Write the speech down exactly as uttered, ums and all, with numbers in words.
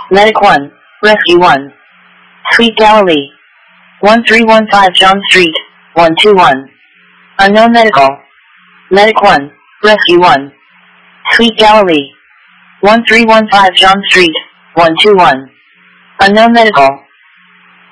Medic one, Rescue one. Sweet Galilee. one three one five John Street, one two one. Unknown Medical. Medic one, Rescue one. Sweet Galilee. one three one five John Street, one two one. Unknown Medical.